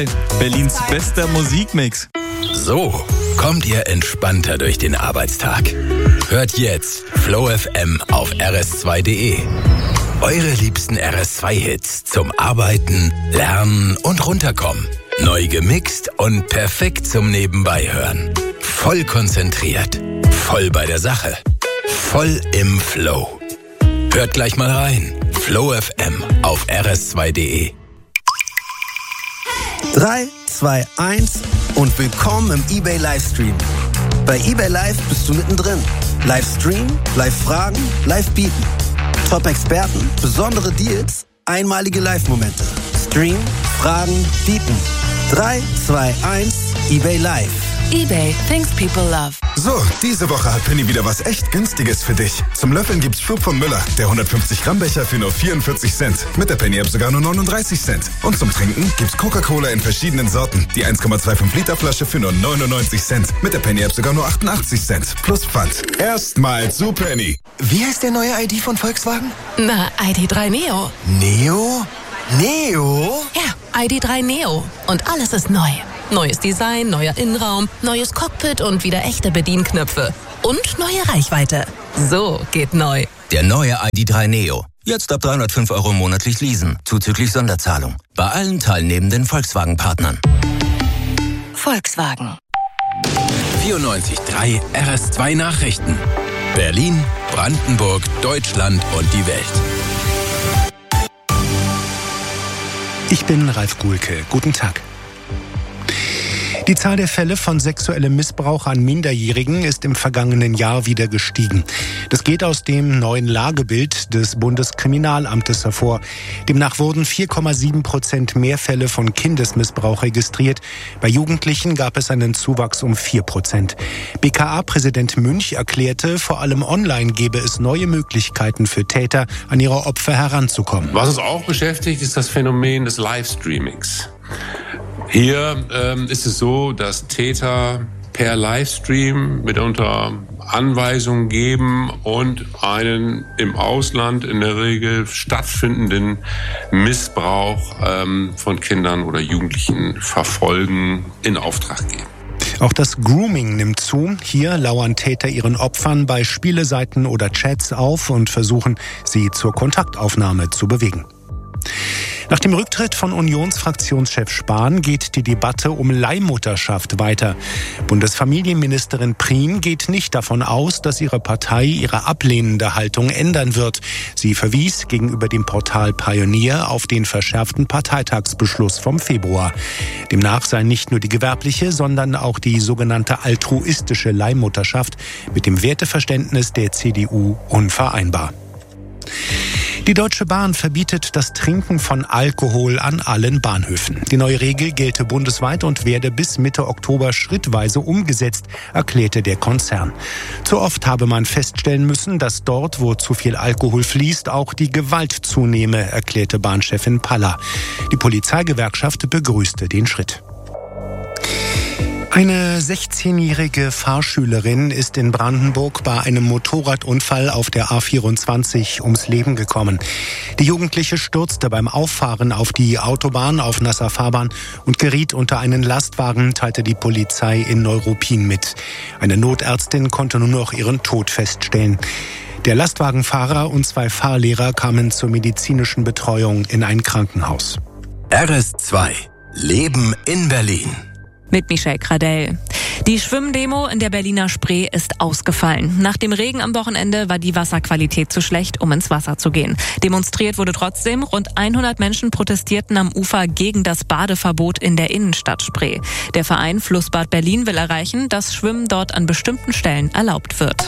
Berlins bester Musikmix. So kommt ihr entspannter durch den Arbeitstag. Hört jetzt Flow FM auf rs2.de. Eure liebsten RS2-Hits zum Arbeiten, Lernen und Runterkommen. Neu gemixt und perfekt zum Nebenbeihören. Voll konzentriert, voll bei der Sache, voll im Flow. Hört gleich mal rein. Flow FM auf rs2.de. 3, 2, 1 und willkommen im eBay Livestream. Bei eBay Live bist du mittendrin. Livestream, Live-Fragen, Live-Bieten. Top-Experten, besondere Deals, einmalige Live-Momente. Stream, Fragen, Bieten. 3, 2, 1, eBay Live. eBay, things people love. So, diese Woche hat Penny wieder was echt Günstiges für dich. Zum Löffeln gibt's Schub von Müller, der 150-Gramm-Becher für nur 44 Cent. Mit der Penny-App sogar nur 39 Cent. Und zum Trinken gibt's Coca-Cola in verschiedenen Sorten. Die 1,25 Liter Flasche für nur 99 Cent. Mit der Penny-App sogar nur 88 Cent. Plus Pfand. Erstmal zu Penny. Wie heißt der neue ID von Volkswagen? Na, ID.3 Neo. Neo? Neo? Ja, ID.3 Neo. Und alles ist neu. Neues Design, neuer Innenraum, neues Cockpit und wieder echte Bedienknöpfe. Und neue Reichweite. So geht neu. Der neue ID.3 Neo. Jetzt ab 305 € monatlich leasen, zuzüglich Sonderzahlung. Bei allen teilnehmenden Volkswagen-Partnern. Volkswagen. 94.3 RS2 Nachrichten. Berlin, Brandenburg, Deutschland und die Welt. Ich bin Ralf Guhlke. Guten Tag. Die Zahl der Fälle von sexuellem Missbrauch an Minderjährigen ist im vergangenen Jahr wieder gestiegen. Das geht aus dem neuen Lagebild des Bundeskriminalamtes hervor. Demnach wurden 4,7% mehr Fälle von Kindesmissbrauch registriert. Bei Jugendlichen gab es einen Zuwachs um 4%. BKA-Präsident Münch erklärte, vor allem online gebe es neue Möglichkeiten für Täter, an ihre Opfer heranzukommen. Was uns auch beschäftigt, ist das Phänomen des Livestreamings. Hier ist es so, dass Täter per Livestream mitunter Anweisungen geben und einen im Ausland in der Regel stattfindenden Missbrauch von Kindern oder Jugendlichen verfolgen, in Auftrag geben. Auch das Grooming nimmt zu. Hier lauern Täter ihren Opfern bei Spieleseiten oder Chats auf und versuchen, sie zur Kontaktaufnahme zu bewegen. Nach dem Rücktritt von Unionsfraktionschef Spahn geht die Debatte um Leihmutterschaft weiter. Bundesfamilienministerin Prien geht nicht davon aus, dass ihre Partei ihre ablehnende Haltung ändern wird. Sie verwies gegenüber dem Portal Pioneer auf den verschärften Parteitagsbeschluss vom Februar. Demnach sei nicht nur die gewerbliche, sondern auch die sogenannte altruistische Leihmutterschaft mit dem Werteverständnis der CDU unvereinbar. Die Deutsche Bahn verbietet das Trinken von Alkohol an allen Bahnhöfen. Die neue Regel gelte bundesweit und werde bis Mitte Oktober schrittweise umgesetzt, erklärte der Konzern. Zu oft habe man feststellen müssen, dass dort, wo zu viel Alkohol fließt, auch die Gewalt zunehme, erklärte Bahnchefin Paller. Die Polizeigewerkschaft begrüßte den Schritt. Eine 16-jährige Fahrschülerin ist in Brandenburg bei einem Motorradunfall auf der A24 ums Leben gekommen. Die Jugendliche stürzte beim Auffahren auf die Autobahn auf nasser Fahrbahn und geriet unter einen Lastwagen, teilte die Polizei in Neuruppin mit. Eine Notärztin konnte nur noch ihren Tod feststellen. Der Lastwagenfahrer und 2 Fahrlehrer kamen zur medizinischen Betreuung in ein Krankenhaus. RS2 Leben in Berlin. Mit Michelle Gradell. Die Schwimmdemo in der Berliner Spree ist ausgefallen. Nach dem Regen am Wochenende war die Wasserqualität zu schlecht, um ins Wasser zu gehen. Demonstriert wurde trotzdem. Rund 100 Menschen protestierten am Ufer gegen das Badeverbot in der Innenstadt Spree. Der Verein Flussbad Berlin will erreichen, dass Schwimmen dort an bestimmten Stellen erlaubt wird.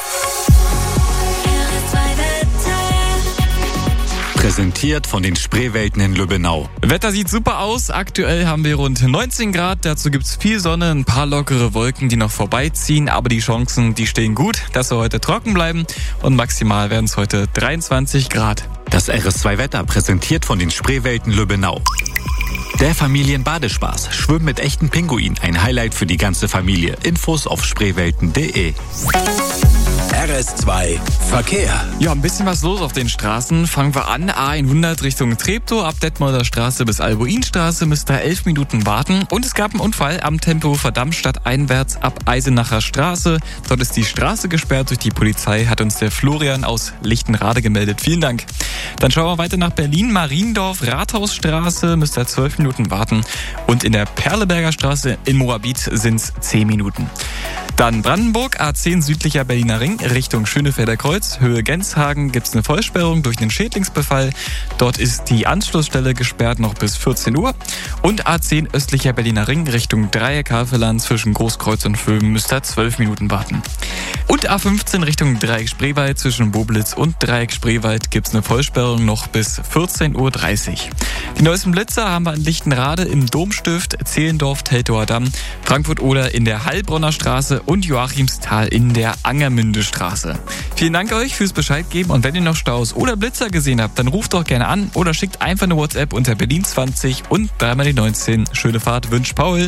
Präsentiert von den Spreewelten in Lübbenau. Wetter sieht super aus. Aktuell haben wir rund 19 Grad. Dazu gibt's viel Sonne, ein paar lockere Wolken, die noch vorbeiziehen. Aber die Chancen, die stehen gut, dass wir heute trocken bleiben. Und maximal werden es heute 23 Grad. Das RS2-Wetter präsentiert von den Spreewelten Lübbenau. Der Familienbadespaß. Schwimmen mit echten Pinguinen. Ein Highlight für die ganze Familie. Infos auf spreewelten.de. RS2 Verkehr. Ja, ein bisschen was los auf den Straßen. Fangen wir an. A100 Richtung Treptow. Ab Detmolder Straße bis Albuinstraße müsst ihr 11 Minuten warten. Und es gab einen Unfall am Tempelhofer Damm stadteinwärts ab Eisenacher Straße. Dort ist die Straße gesperrt durch die Polizei, hat uns der Florian aus Lichtenrade gemeldet. Vielen Dank. Dann schauen wir weiter nach Berlin. Mariendorf, Rathausstraße, müsst ihr 12 Minuten warten. Und in der Perleberger Straße in Moabit sind es 10 Minuten. Dann Brandenburg, A10 südlicher Berliner Ring, Richtung Schönefelder Kreuz, Höhe Genshagen gibt es eine Vollsperrung durch den Schädlingsbefall. Dort ist die Anschlussstelle gesperrt noch bis 14 Uhr. Und A10 östlicher Berliner Ring, Richtung Dreieck-Havelland zwischen Großkreuz und Vöben müsst ihr 12 Minuten warten. Und A15 Richtung Dreieck Spreewald zwischen Boblitz und Dreieck Spreewald gibt es eine Vollsperrung noch bis 14.30 Uhr. Die neuesten Blitzer haben wir in Lichtenrade im Domstift, Zehlendorf, Teltower Damm, Frankfurt-Oder in der Heilbronner Straße und Joachimsthal in der Angermünde-Straße. Vielen Dank euch fürs Bescheid geben und wenn ihr noch Staus oder Blitzer gesehen habt, dann ruft doch gerne an oder schickt einfach eine WhatsApp unter Berlin 20 und 3 die 19. Schöne Fahrt wünscht Paul.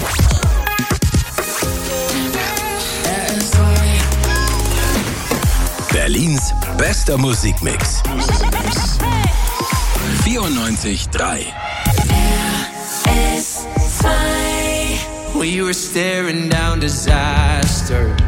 Berlins bester Musikmix. 94.3. We were staring down disaster.